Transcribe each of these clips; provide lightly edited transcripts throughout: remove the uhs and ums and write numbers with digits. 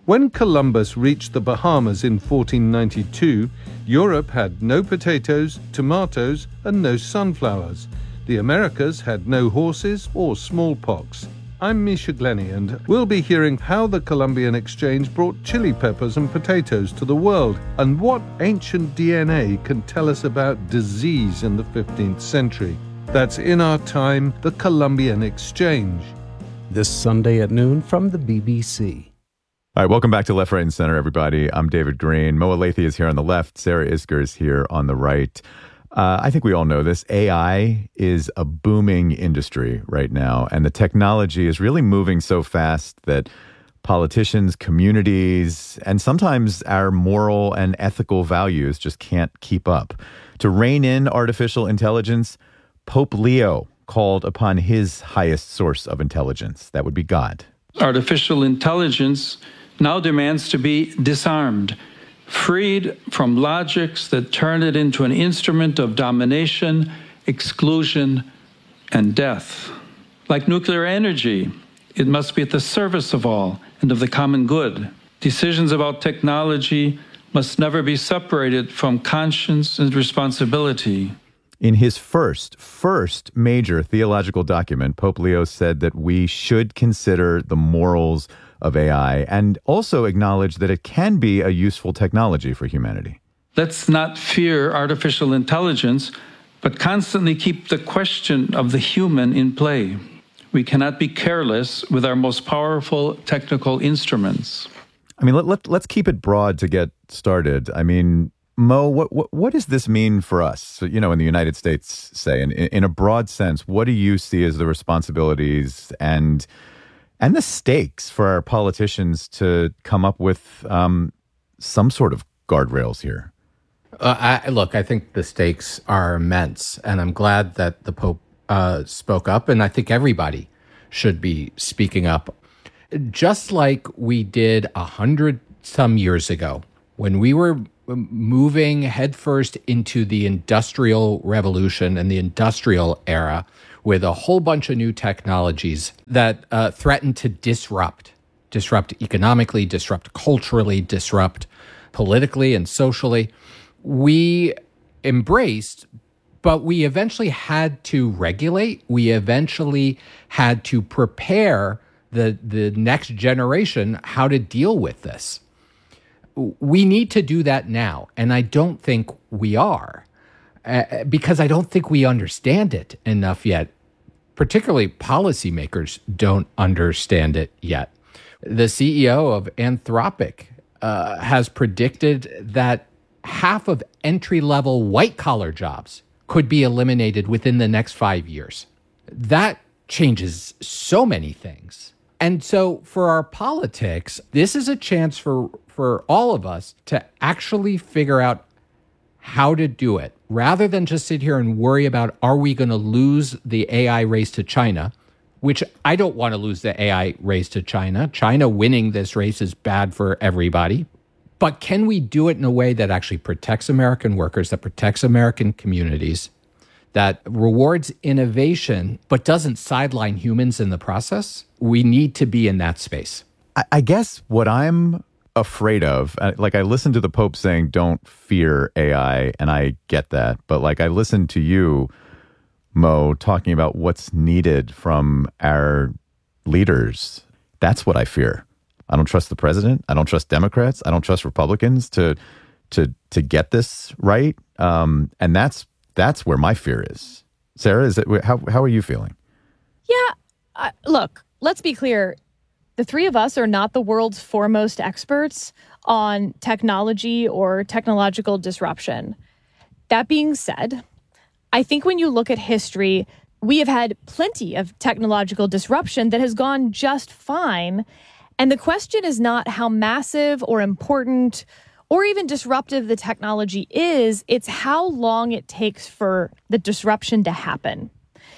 When Columbus reached the Bahamas in 1492, Europe had no potatoes, tomatoes, and no sunflowers. The Americas had no horses or smallpox. I'm Misha Glenny, and we'll be hearing how the Columbian Exchange brought chili peppers and potatoes to the world, and what ancient DNA can tell us about disease in the 15th century. That's In Our Time, the Columbian Exchange. This Sunday at noon from the BBC. All right, welcome back to Left, Right, and Center, everybody. I'm David Green. Mo Alethi is here on the left. Sarah Isker is here on the right. I think we all know this. AI is a booming industry right now, and the technology is really moving so fast that politicians, communities, and sometimes our moral and ethical values just can't keep up. To rein in artificial intelligence, Pope Leo called upon his highest source of intelligence. That would be God. Artificial intelligence now demands to be disarmed, freed from logics that turn it into an instrument of domination, exclusion, and death. Like nuclear energy, it must be at the service of all and of the common good. Decisions about technology must never be separated from conscience and responsibility. In his first major theological document, Pope Leo said that we should consider the morals of AI and also acknowledge that it can be a useful technology for humanity. Let's not fear artificial intelligence, but constantly keep the question of the human in play. We cannot be careless with our most powerful technical instruments. I mean, let's keep it broad to get started. I mean, Mo, what does this mean for us? So, in the United States, say, in a broad sense, what do you see as the responsibilities and the stakes for our politicians to come up with some sort of guardrails here? I think the stakes are immense, and I'm glad that the Pope spoke up, and I think everybody should be speaking up. Just like we did 100-some years ago, when we were moving headfirst into the Industrial Revolution and the industrial era with a whole bunch of new technologies that threatened to disrupt economically, disrupt culturally, disrupt politically and socially. We embraced, but we eventually had to regulate. We eventually had to prepare the next generation how to deal with this. We need to do that now, and I don't think we are, because I don't think we understand it enough yet. Particularly policymakers don't understand it yet. The CEO of Anthropic has predicted that half of entry-level white-collar jobs could be eliminated within the next 5 years. That changes so many things. And so for our politics, this is a chance for all of us to actually figure out how to do it, rather than just sit here and worry about, are we going to lose the AI race to China, which I don't want to lose the AI race to China. China winning this race is bad for everybody. But can we do it in a way that actually protects American workers, that protects American communities, that rewards innovation, but doesn't sideline humans in the process? We need to be in that space. I guess what I'm afraid of, I listened to the Pope saying, don't fear AI, and I get that. But I listened to you, Mo, talking about what's needed from our leaders. That's what I fear. I don't trust the president. I don't trust Democrats. I don't trust Republicans to get this right. And that's where my fear is. Sarah, how are you feeling? Yeah, look, let's be clear. The three of us are not the world's foremost experts on technology or technological disruption. That being said, I think when you look at history, we have had plenty of technological disruption that has gone just fine. And the question is not how massive or important or even disruptive the technology is, it's how long it takes for the disruption to happen.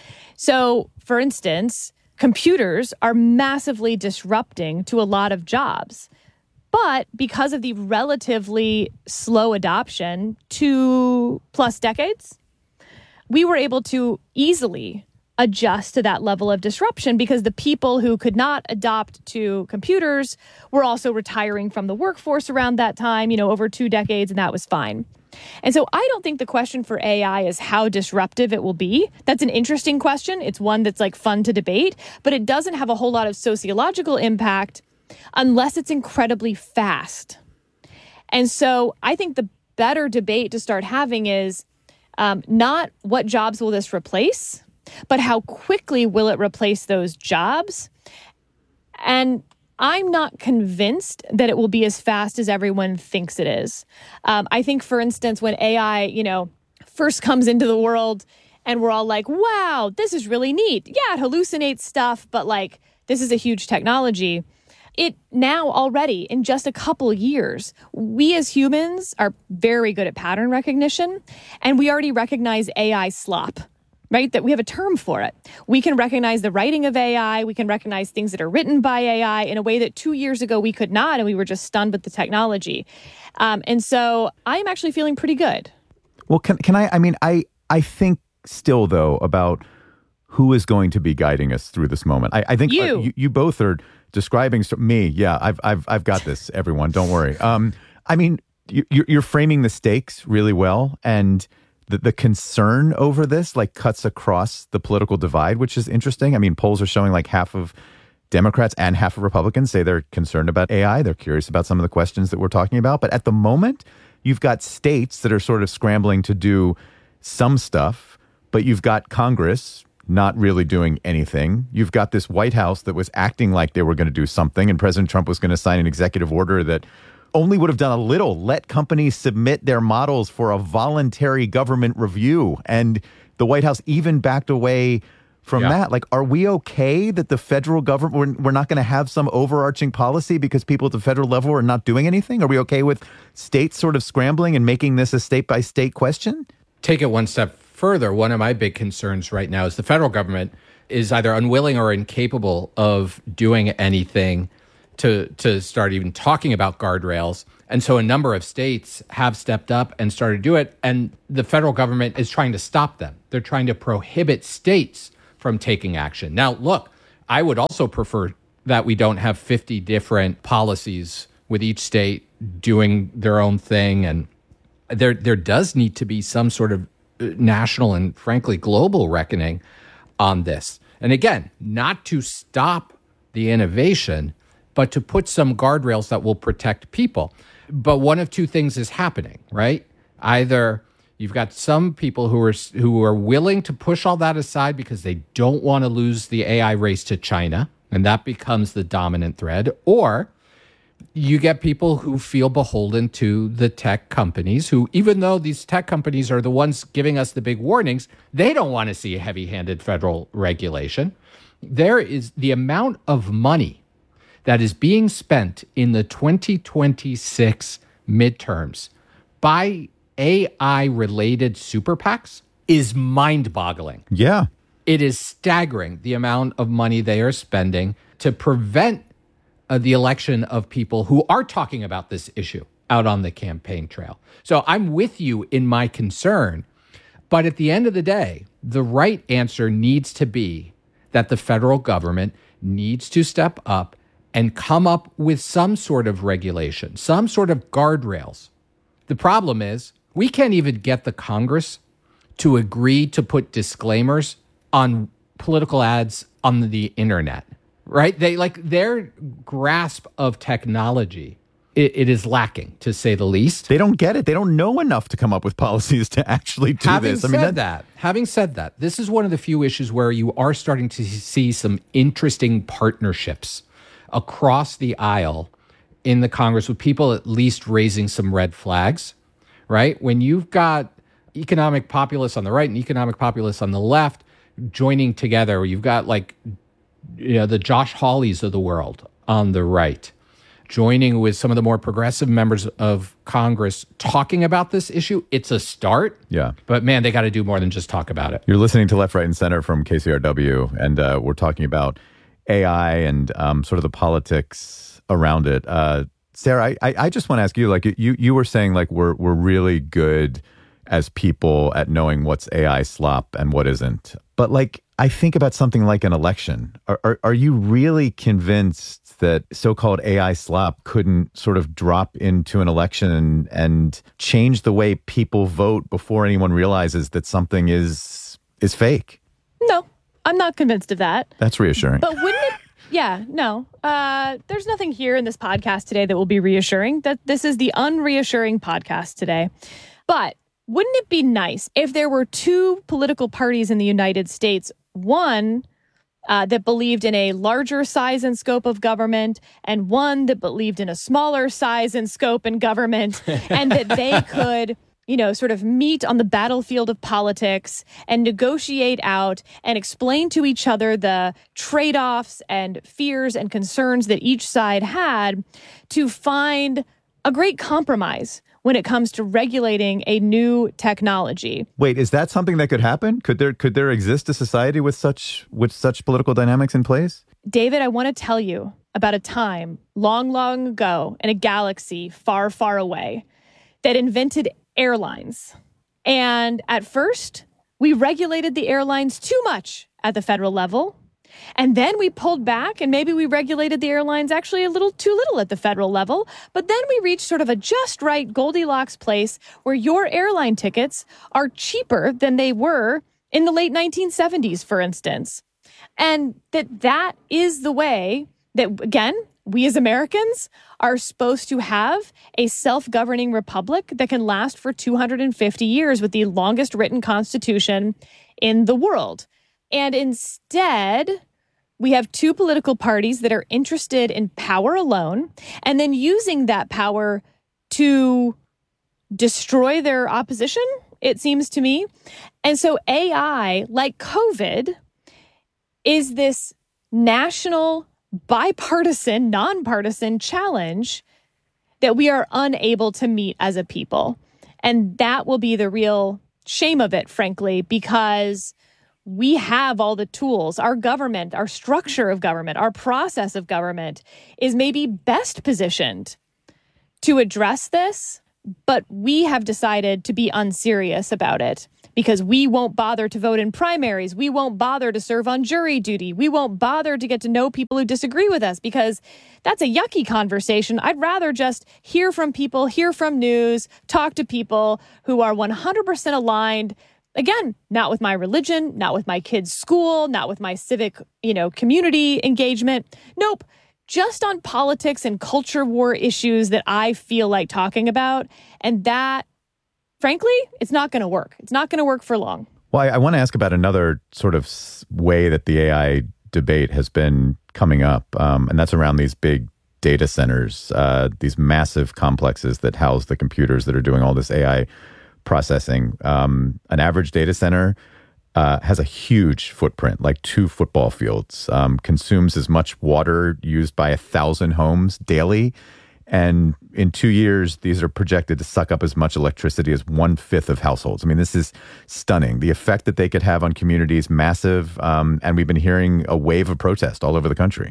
So, for instance, computers are massively disrupting to a lot of jobs. But because of the relatively slow adoption, 2+ decades, we were able to easily adjust to that level of disruption because the people who could not adopt to computers were also retiring from the workforce around that time, over 2 decades, and that was fine. And so I don't think the question for AI is how disruptive it will be. That's an interesting question. It's one that's fun to debate, but it doesn't have a whole lot of sociological impact unless it's incredibly fast. And so I think the better debate to start having is not what jobs will this replace, but how quickly will it replace those jobs? And I'm not convinced that it will be as fast as everyone thinks it is. I think, for instance, when AI, first comes into the world and we're all like, wow, this is really neat. Yeah, it hallucinates stuff, but this is a huge technology. It now already, in just a couple years, we as humans are very good at pattern recognition, and we already recognize AI slop. Right? That we have a term for it. We can recognize the writing of AI. We can recognize things that are written by AI in a way that 2 years ago we could not, and we were just stunned with the technology. And so I'm actually feeling pretty good. Well, can I think still, though, about who is going to be guiding us through this moment. I think you both are describing me. Yeah, I've got this, everyone. Don't worry. You're framing the stakes really well, and the concern over this cuts across the political divide, which is interesting. I mean, polls are showing half of Democrats and half of Republicans say they're concerned about AI. They're curious about some of the questions that we're talking about. But at the moment, you've got states that are sort of scrambling to do some stuff, but you've got Congress not really doing anything. You've got this White House that was acting like they were going to do something, and President Trump was going to sign an executive order that only would have done a little, let companies submit their models for a voluntary government review. And the White House even backed away from that. Are we okay that the federal government, we're not going to have some overarching policy because people at the federal level are not doing anything? Are we okay with states sort of scrambling and making this a state-by-state question? Take it one step further. One of my big concerns right now is the federal government is either unwilling or incapable of doing anything to start even talking about guardrails. And so a number of states have stepped up and started to do it. And the federal government is trying to stop them. They're trying to prohibit states from taking action. Now, look, I would also prefer that we don't have 50 different policies with each state doing their own thing. And there does need to be some sort of national and frankly global reckoning on this. And again, not to stop the innovation, but to put some guardrails that will protect people. But one of two things is happening, right? Either you've got some people who are willing to push all that aside because they don't want to lose the AI race to China, and that becomes the dominant thread, or you get people who feel beholden to the tech companies who, even though these tech companies are the ones giving us the big warnings, they don't want to see heavy-handed federal regulation. There is the amount of money that is being spent in the 2026 midterms by AI-related super PACs is mind-boggling. Yeah. It is staggering the amount of money they are spending to prevent the election of people who are talking about this issue out on the campaign trail. So I'm with you in my concern, but at the end of the day, the right answer needs to be that the federal government needs to step up and come up with some sort of regulation, some sort of guardrails. The problem is we can't even get the Congress to agree to put disclaimers on political ads on the internet, right? Their grasp of technology, it is lacking, to say the least. They don't get it. They don't know enough to come up with policies to actually do this. Having said that, this is one of the few issues where you are starting to see some interesting partnerships across the aisle in the Congress with people at least raising some red flags, right? When you've got economic populists on the right and economic populists on the left joining together, you've got the Josh Hawleys of the world on the right joining with some of the more progressive members of Congress talking about this issue. It's a start. Yeah. But man, they got to do more than just talk about it. You're listening to Left, Right, and Center from KCRW, and we're talking about AI and sort of the politics around it. Sarah, I just want to ask you, you were saying we're really good as people at knowing what's AI slop and what isn't. But I think about something like an election. Are you really convinced that so-called AI slop couldn't sort of drop into an election and change the way people vote before anyone realizes that something is fake? No, I'm not convinced of that. That's reassuring. But wouldn't it? Yeah, no. There's nothing here in this podcast today that will be reassuring. That this is the unreassuring podcast today. But wouldn't it be nice if there were two political parties in the United States, one that believed in a larger size and scope of government, and one that believed in a smaller size and scope in government, and that they could, sort of meet on the battlefield of politics and negotiate out and explain to each other the trade-offs and fears and concerns that each side had to find a great compromise when it comes to regulating a new technology. Wait, is that something that could happen? Could there exist a society with such political dynamics in place? David, I want to tell you about a time long, long ago in a galaxy far, far away that invented airlines. And at first, we regulated the airlines too much at the federal level. And then we pulled back and maybe we regulated the airlines actually a little too little at the federal level. But then we reached sort of a just right Goldilocks place where your airline tickets are cheaper than they were in the late 1970s, for instance. And that is the way that, again, we as Americans are supposed to have a self-governing republic that can last for 250 years with the longest written constitution in the world. And instead, we have two political parties that are interested in power alone and then using that power to destroy their opposition, it seems to me. And so AI, like COVID, is this national, bipartisan, nonpartisan challenge that we are unable to meet as a people. And that will be the real shame of it, frankly, because we have all the tools. Our government, our structure of government, our process of government is maybe best positioned to address this, but we have decided to be unserious about it because we won't bother to vote in primaries. We won't bother to serve on jury duty. We won't bother to get to know people who disagree with us because that's a yucky conversation. I'd rather just hear from people, hear from news, talk to people who are 100% aligned. Again, not with my religion, not with my kids' school, not with my civic, community engagement. Nope. Just on politics and culture war issues that I feel like talking about. And that, frankly, it's not going to work. It's not going to work for long. Well, I want to ask about another sort of way that the AI debate has been coming up, and that's around these big data centers, these massive complexes that house the computers that are doing all this AI processing. An average data center has a huge footprint, like 2 football fields, consumes as much water used by 1,000 homes daily. And in 2 years, these are projected to suck up as much electricity as 1/5 of households. I mean, this is stunning. The effect that they could have on communities, massive. And we've been hearing a wave of protest all over the country.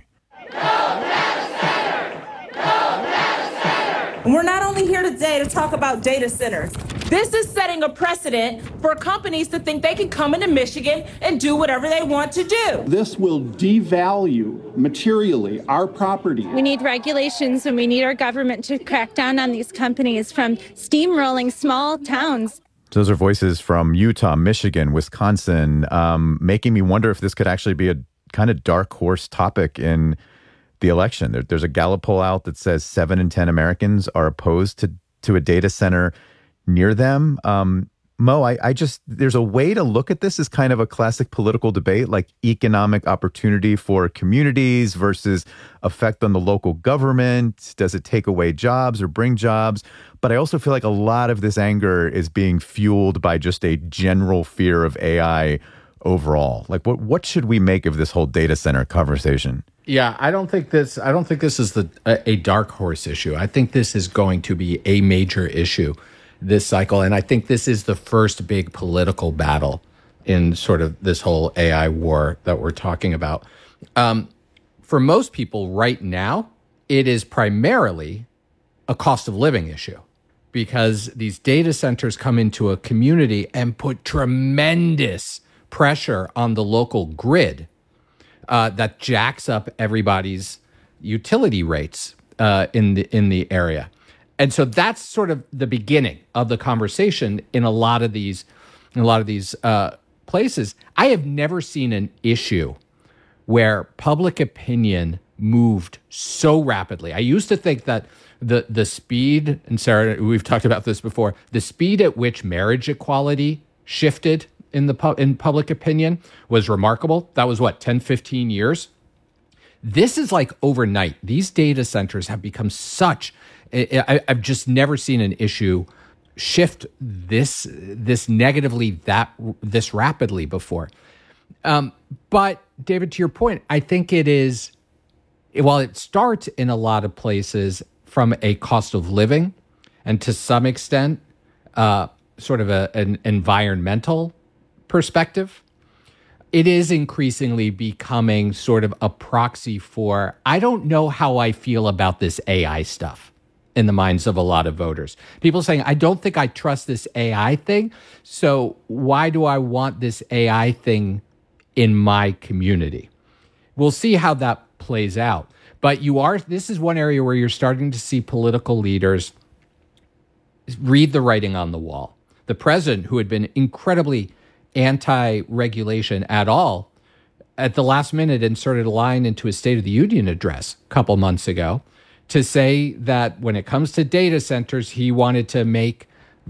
And we're not only here today to talk about data centers. This is setting a precedent for companies to think they can come into Michigan and do whatever they want to do. This will devalue materially our property. We need regulations and we need our government to crack down on these companies from steamrolling small towns. Those are voices from Utah, Michigan, Wisconsin, making me wonder if this could actually be a kind of dark horse topic in the election. There's a Gallup poll out that says 7 in 10 Americans are opposed to a data center near them. Mo, there's a way to look at this as kind of a classic political debate, like economic opportunity for communities versus effect on the local government. Does it take away jobs or bring jobs? But I also feel like a lot of this anger is being fueled by just a general fear of AI overall. Like, what should we make of this whole data center conversation? Yeah, I don't think this is a dark horse issue. I think this is going to be a major issue this cycle. And I think this is the first big political battle in sort of this whole AI war that we're talking about. For most people right now, it is primarily a cost of living issue because these data centers come into a community and put tremendous pressure on the local grid that jacks up everybody's utility rates in the area. And so that's sort of the beginning of the conversation in a lot of these places. I have never seen an issue where public opinion moved so rapidly. I used to think that the speed, and Sarah, we've talked about this before, the speed at which marriage equality shifted in public opinion was remarkable. That was 10, 15 years. This is like overnight. These data centers have become such, I've just never seen an issue shift this negatively this rapidly before. But David, to your point, I think it is, while it starts in a lot of places from a cost of living and to some extent sort of an environmental perspective, it is increasingly becoming sort of a proxy for, I don't know how I feel about this AI stuff in the minds of a lot of voters. People saying, I don't think I trust this AI thing, so why do I want this AI thing in my community? We'll see how that plays out. But this is one area where you're starting to see political leaders read the writing on the wall. The president, who had been incredibly anti-regulation at all, at the last minute inserted a line into his State of the Union address a couple months ago to say that when it comes to data centers, he wanted to make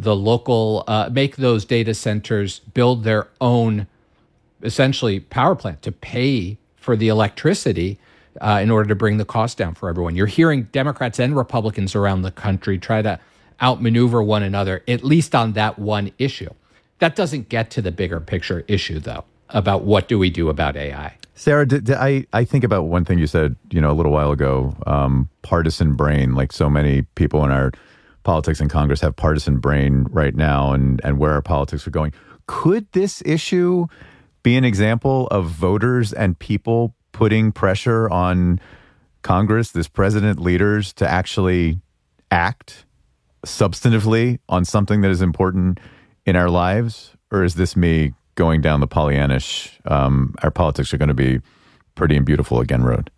those data centers build their own, essentially, power plant to pay for the electricity in order to bring the cost down for everyone. You're hearing Democrats and Republicans around the country try to outmaneuver one another, at least on that one issue. That doesn't get to the bigger picture issue, though, about what do we do about AI. Sarah, I think about one thing you said, a little while ago, partisan brain, like so many people in our politics in Congress have partisan brain right now and where our politics are going. Could this issue be an example of voters and people putting pressure on Congress, this president, leaders, to actually act substantively on something that is important in our lives? Or is this me going down the Pollyannish, our politics are going to be pretty and beautiful again road?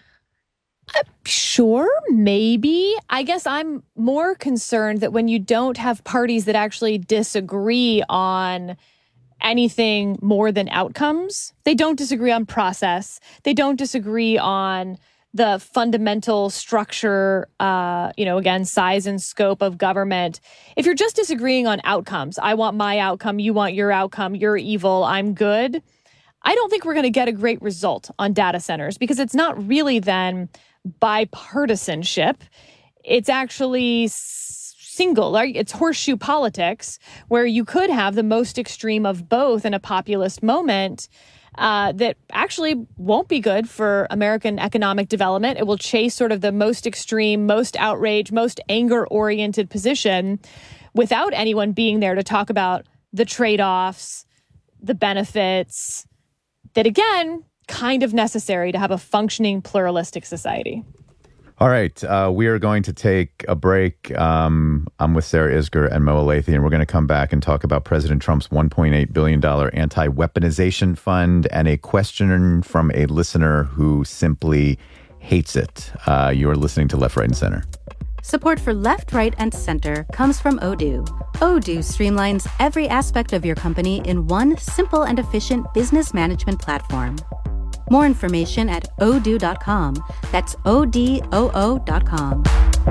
Sure, maybe. I guess I'm more concerned that when you don't have parties that actually disagree on anything more than outcomes, they don't disagree on process, they don't disagree on the fundamental structure, again, size and scope of government. If you're just disagreeing on outcomes, I want my outcome, you want your outcome, you're evil, I'm good, I don't think we're going to get a great result on data centers, because it's not really then bipartisanship. It's actually single, right? It's horseshoe politics, where you could have the most extreme of both in a populist moment that actually won't be good for American economic development. It will chase sort of the most extreme, most outrage, most anger-oriented position without anyone being there to talk about the trade-offs, the benefits, that again, kind of necessary to have a functioning pluralistic society. All right. We are going to take a break. I'm with Sarah Isgur and Mo Elleithee, and we're going to come back and talk about President Trump's $1.8 billion anti-weaponization fund and a question from a listener who simply hates it. You are listening to Left, Right, and Center. Support for Left, Right, and Center comes from Odoo. Odoo streamlines every aspect of your company in one simple and efficient business management platform. More information at odoo.com. That's ODOO.com.